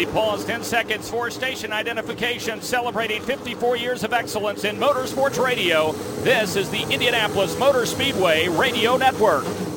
pause 10 seconds for station identification, celebrating 54 years of excellence in motorsports radio. This is the Indianapolis Motor Speedway Radio Network.